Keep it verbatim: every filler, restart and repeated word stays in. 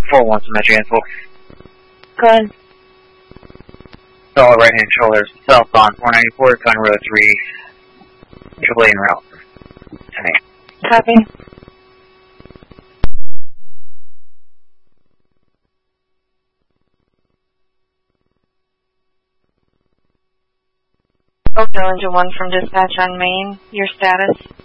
four one Symmetry info. Go ahead. Solid right-hand shoulders, southbound four ninety-four, County Road three, triple A en route. ten eight. Copy. Oakdale Engine one from dispatch on Main. Your status?